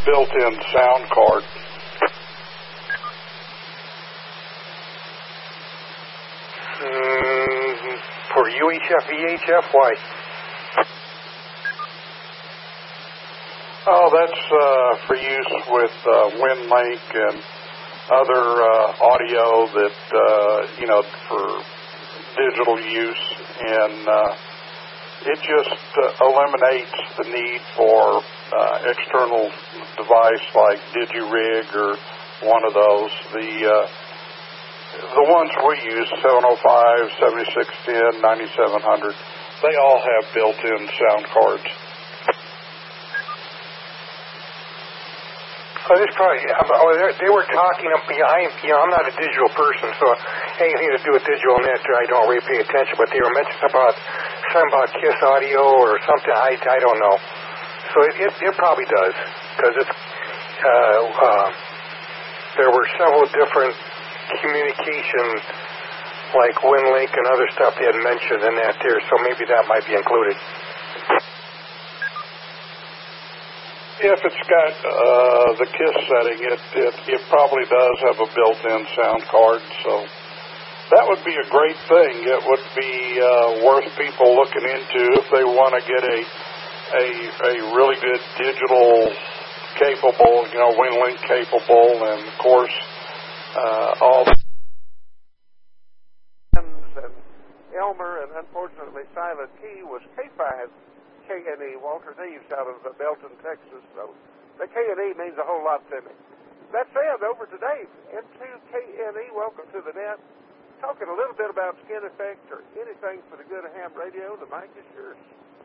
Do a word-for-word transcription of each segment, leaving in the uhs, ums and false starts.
built-in sound card. Mm, for U H F, V H F, why? Oh, that's uh, for use with uh, WinLink and other uh, audio that, uh, you know, for digital use, and uh, it just uh, eliminates the need for uh, external device like DigiRig or one of those. The uh, the ones we use, seven oh five, seventy-six ten, ninety-seven hundred, they all have built-in sound cards. Oh, this probably, oh, they were talking behind, you know, I'm not a digital person, so anything to do with digital net, I don't really pay attention, but they were mentioning about something about KISS audio or something, I, I don't know. So it, it, it probably does, because it's, uh, uh, there were several different communication, like WinLink and other stuff they had mentioned in that there, so maybe that might be included. If it's got uh, the KISS setting, it, it it probably does have a built-in sound card, so that would be a great thing. It would be uh, worth people looking into if they want to get a a a really good digital capable, you know, WinLink capable, and of course uh, all the and Elmer, and unfortunately Silent Key was K five. K N E, Walter Neves out of Belton, Texas. So the K N E means a whole lot to me. That said, over to Dave. N two K N E, welcome to the net. Talking a little bit about skin effect or anything for the good of ham radio. The mic is yours.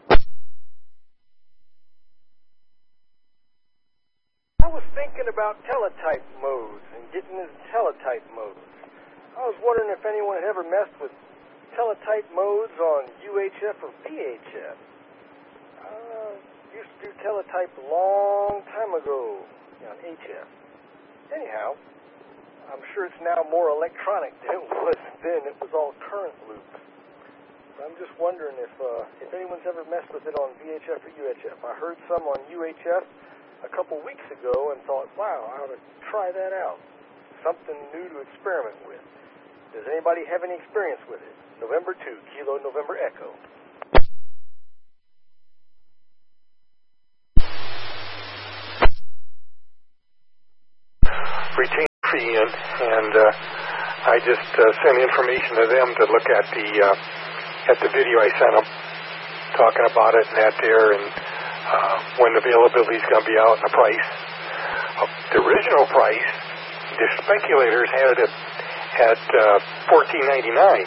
I was thinking about teletype modes and getting into teletype modes. I was wondering if anyone had ever messed with teletype modes on U H F or V H F. Uh, used to do teletype a long time ago on H F. Anyhow, I'm sure it's now more electronic than it was then. It was all current loops. But I'm just wondering if uh, if anyone's ever messed with it on V H F or U H F. I heard some on U H F a couple weeks ago and thought, wow, I ought to try that out. Something new to experiment with. Does anybody have any experience with it? November two, Kilo November Echo. Retain fee in, and uh, I just uh, sent information to them to look at the uh, at the video I sent them, talking about it and that there, and uh, when the availability is going to be out and the price. Uh, the original price, the speculators had it at uh, fourteen ninety-nine,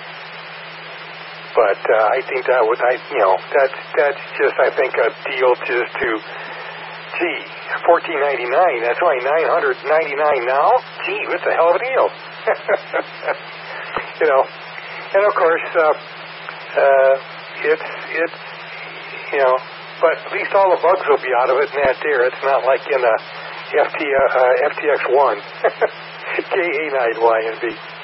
but uh, I think that would, I you know, that's that's just I think a deal just to. Gee, fourteen ninety-nine, that's only nine hundred ninety-nine now? Gee, that's a hell of a deal. You know, and of course, uh, uh, it's, it's, you know, but at least all the bugs will be out of it and that there. It's not like in a F T, uh, F T X one, K A nine Y N B.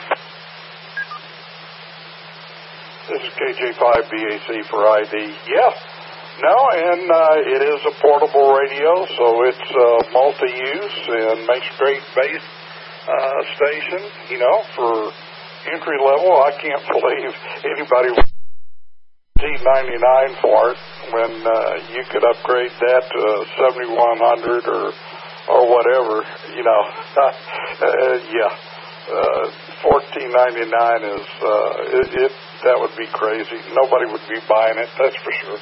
This is K J five B A C for I D. Yeah. No, and uh, it is a portable radio, so it's uh, multi-use and makes great base uh, station, you know, for entry level. I can't believe anybody would T ninety-nine for it when uh, you could upgrade that to seventy-one hundred or or whatever, you know. uh, yeah, uh, fourteen ninety-nine is, uh, it, it, that would be crazy. Nobody would be buying it, that's for sure.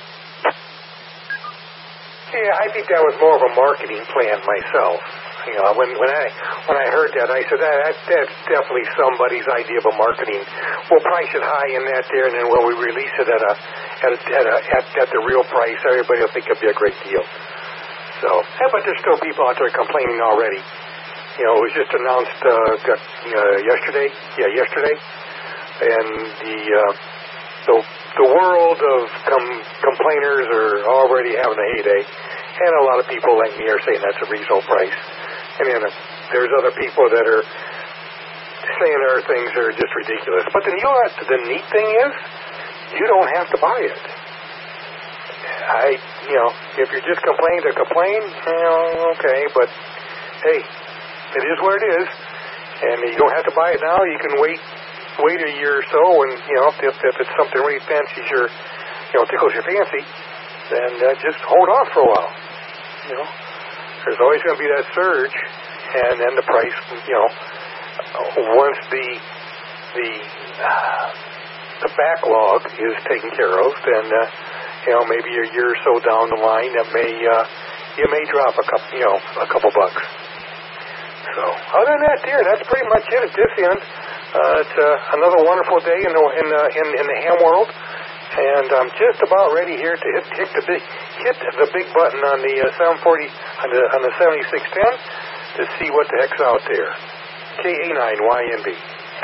Yeah, I think that was more of a marketing plan myself. You know, when when I when I heard that, I said that, that that's definitely somebody's idea of a marketing. We'll price it high in that there, and then when we release it at a at a, at, a, at, at the real price, everybody will think it'll be a great deal. So, but there's still people out there complaining already. You know, it was just announced uh, uh, yesterday. Yeah, yesterday, and the uh, the the world of com- complainers are already having a heyday, and a lot of people like me are saying that's a reasonable price. And then uh, there's other people that are saying other things that are just ridiculous. But the, you know what the neat thing is? You don't have to buy it. I, you know, if you're just complaining to complain, you know, okay, but hey, it is what it is, and you don't have to buy it now. You can wait, wait a year or so, and you know, if if it's something really fancies your, you know, tickles your fancy, then uh, just hold off for a while. You know, there's always going to be that surge, and then the price, you know, once the the uh, the backlog is taken care of, then uh, you know, maybe a year or so down the line, that may uh, it may drop a couple, you know, a couple bucks. So other than that, dear, that's pretty much it at this end. Uh, it's uh, another wonderful day in the in, uh, in in the ham world, and I'm just about ready here to hit hit the big hit the big button on the uh, seven forty on the on the seventy-six ten to see what the heck's out there. K A nine Y N B.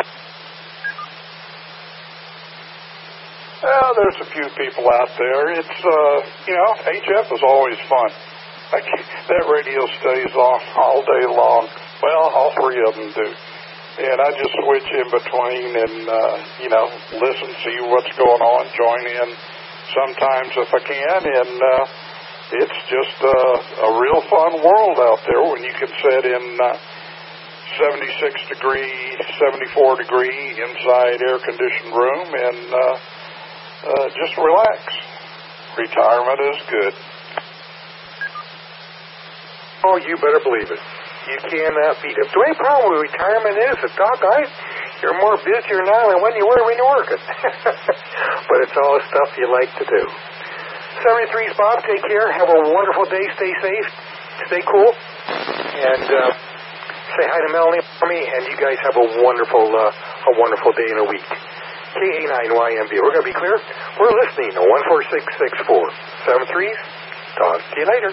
Well, there's a few people out there. It's, uh, you know, H F is always fun. I can't, that radio stays on all day long. Well, all three of them do. And I just switch in between and, uh, you know, listen, see what's going on, join in sometimes if I can. And uh, it's just uh, a real fun world out there when you can sit in uh, seventy-six degree, seventy-four degree inside air-conditioned room and uh, uh, just relax. Retirement is good. Oh, you better believe it. You cannot beat it. The only problem with retirement is that, doggone, you're more busier now than when you were when you were working. But it's all the stuff you like to do. seventy-three's Bob, take care. Have a wonderful day. Stay safe. Stay cool. And uh, say hi to Melanie for me. And you guys have a wonderful, uh, a wonderful day in a week. K A nine Y M B. We're going to be clear. We're listening to one four six six four. seven threes. Talk to you later.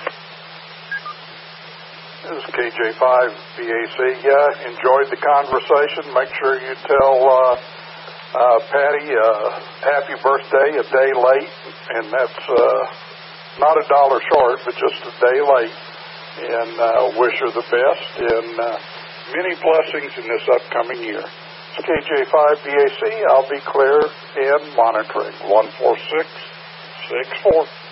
This is K J five B A C. Yeah, enjoyed the conversation. Make sure you tell uh, uh, Patty uh, happy birthday a day late, and that's uh, not a dollar short, but just a day late. And uh, wish her the best and uh, many blessings in this upcoming year. It's K J five B A C. I'll be clear and monitoring one four six six four.